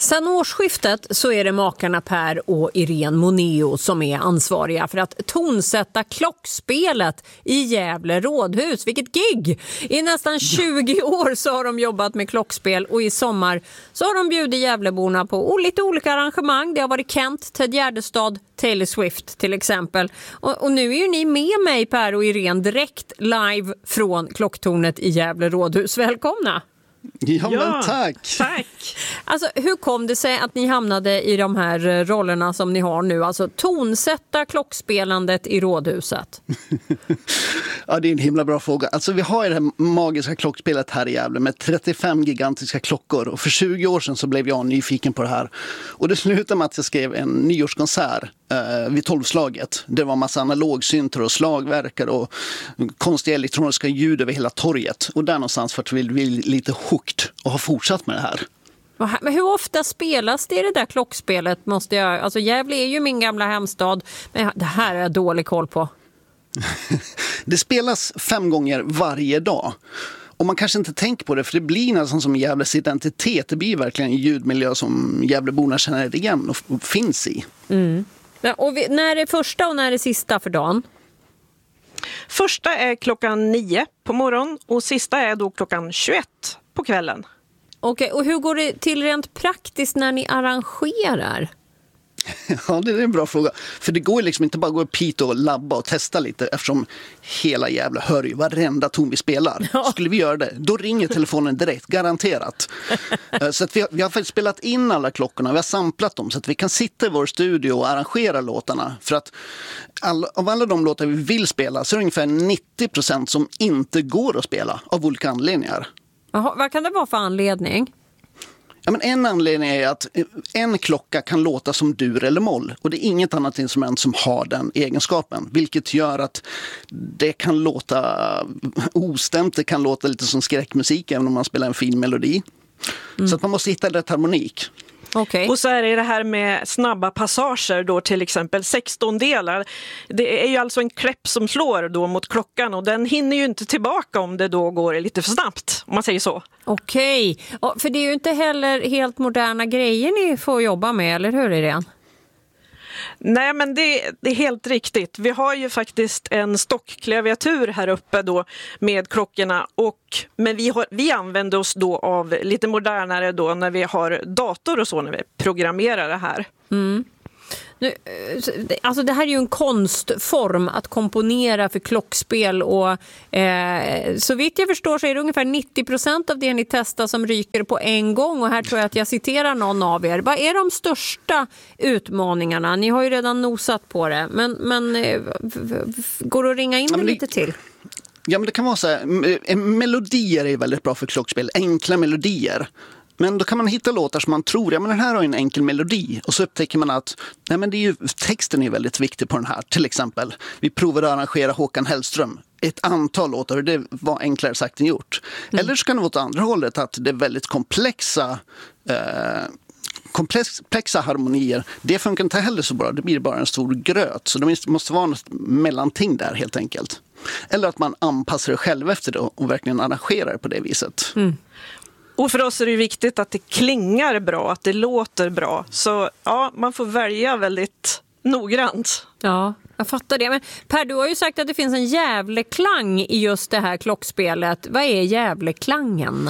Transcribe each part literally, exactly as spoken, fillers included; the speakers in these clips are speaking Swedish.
Sen årsskiftet så är det makarna Per och Irene Moneo som är ansvariga för att tonsätta klockspelet i Gävle rådhus. Vilket gig! I nästan tjugo år så har de jobbat med klockspel och i sommar så har de bjudit Gävleborna på lite olika arrangemang. Det har varit Kent, Ted Gärdestad, Taylor Swift till exempel. Och, och nu är ju ni med mig Per och Irene direkt live från klocktornet i Gävle rådhus. Välkomna! Ja, Ja, men tack. Tack. Alltså, hur kom det sig att ni hamnade i de här rollerna som ni har nu? Alltså tonsätta klockspelandet i rådhuset. Ja, det är en himla bra fråga. Alltså vi har ju det här magiska klockspelet här i Gävle med trettiofem gigantiska klockor. Och för tjugo år sedan så blev jag nyfiken på det här. Och det slutade med att jag skrev en nyårskonsert eh, vid tolvslaget. Det var massa analogsynter och slagverkar och konstiga elektroniska ljud över hela torget. Och där någonstans för att vi vill lite hooked och har fortsatt med det här. Men hur ofta spelas det i det där klockspelet? Måste jag, alltså Gävle är ju min gamla hemstad, men det här är jag dålig koll på. Det spelas fem gånger varje dag. Och man kanske inte tänker på det, för det blir nästan som Gävles identitet. Det blir verkligen en ljudmiljö som Gävleborna känner igen och finns i. Mm. Ja, och vi, när är det första och när är det sista för dagen? Första är klockan nio på morgonen och sista är då klockan tjugoett på kvällen. Okej, och hur går det till rent praktiskt när ni arrangerar? Ja, det är en bra fråga. För det går liksom inte bara att gå upp hit och labba och testa lite, eftersom hela Gävle hör ju varenda ton vi spelar. Ja. Skulle vi göra det, då ringer telefonen direkt, garanterat. Så att vi, har, vi har faktiskt spelat in alla klockorna, vi har samplat dem så att vi kan sitta i vår studio och arrangera låtarna. För att all, av alla de låtar vi vill spela så är det ungefär nittio procent som inte går att spela av olika anledningar. Jaha, vad kan det vara för anledning? Ja, men en anledning är att en klocka kan låta som dur eller moll och det är inget annat instrument som har den egenskapen, vilket gör att det kan låta ostämt, det kan låta lite som skräckmusik även om man spelar en fin melodi. Mm. Så att man måste hitta rätt harmonik. Okay. Och så är det det här med snabba passager då, till exempel sexton delar. Det är ju alltså en kläpp som slår då mot klockan och den hinner ju inte tillbaka om det då går lite för snabbt, om man säger så. Okej, okay. För det är ju inte heller helt moderna grejer ni får jobba med, eller hur är det? Nej, men det, det är helt riktigt. Vi har ju faktiskt en stockklaviatur här uppe då med klockorna och men vi, har, vi använder oss då av lite modernare då när vi har dator och så när vi programmerar det här. Mm. Nu, alltså det här är ju en konstform att komponera för klockspel och eh, så vitt jag förstår så är det ungefär nittio procent av det ni testar som ryker på en gång och här tror jag att jag citerar någon av er. Vad är de största utmaningarna? Ni har ju redan nosat på det, men, men eh, går det att ringa in ja, det lite till? Ja, men det kan vara så här, melodier är väldigt bra för klockspel, enkla melodier. Men då kan man hitta låtar som man tror, ja men den här har en enkel melodi. Och så upptäcker man att nej, men det är ju, texten är väldigt viktig på den här. Till exempel, vi provade att arrangera Håkan Hellström. Ett antal låtar och det var enklare sagt än gjort. Mm. Eller så kan det vara åt andra hållet att det är väldigt komplexa, eh, komplexa harmonier. Det funkar inte heller så bra, det blir bara en stor gröt. Så det måste vara något mellanting där helt enkelt. Eller att man anpassar det själv efter det och verkligen arrangerar det på det viset. Mm. Och för oss är det viktigt att det klingar bra, att det låter bra. Så ja, man får välja väldigt noggrant. Ja, jag fattar det. Men Per, du har ju sagt att det finns en Gävleklang i just det här klockspelet. Vad är Gävleklangen?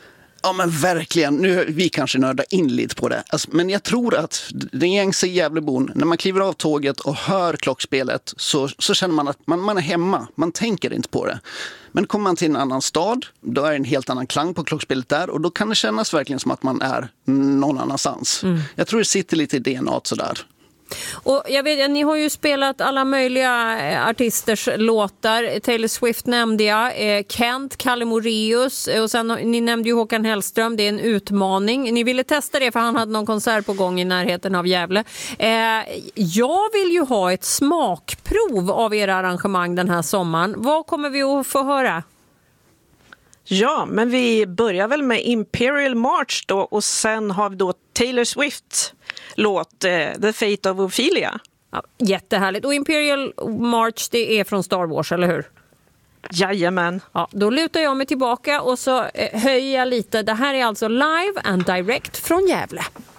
Ja men verkligen, nu vi kanske nördar in lite på det. Alltså, men jag tror att den gängse Gävlebon, när man kliver av tåget och hör klockspelet så, så känner man att man, man är hemma, man tänker inte på det. Men kommer man till en annan stad, då är det en helt annan klang på klockspelet där och då kan det kännas verkligen som att man är någon annanstans. Mm. Jag tror det sitter lite i D N A sådär. Och jag vet, ni har ju spelat alla möjliga artisters låtar. Taylor Swift nämnde jag, eh, Kent, Kalle Moraeus och sen ni nämnde ju Håkan Hellström. Det är en utmaning. Ni ville testa det för han hade någon konsert på gång i närheten av Gävle. Eh, jag vill ju ha ett smakprov av era arrangemang den här sommaren. Vad kommer vi att få höra? Ja, men vi börjar väl med Imperial March då och sen har vi då Taylor Swift låt eh, The Fate of Ophelia. Ja, jättehärligt. Och Imperial March, det är från Star Wars, eller hur? Jajamän. Ja, då lutar jag mig tillbaka och så eh, höjer jag lite. Det här är alltså live and direct från Gävle.